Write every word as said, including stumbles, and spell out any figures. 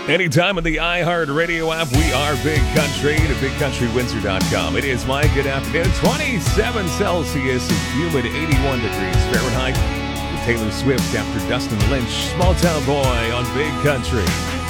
Anytime on the iHeartRadio app, we are Big Country to big country windsor dot com. It is my good afternoon. twenty-seven Celsius, it's humid, eighty-one degrees Fahrenheit. With Taylor Swift after Dustin Lynch, Small Town Boy on Big Country.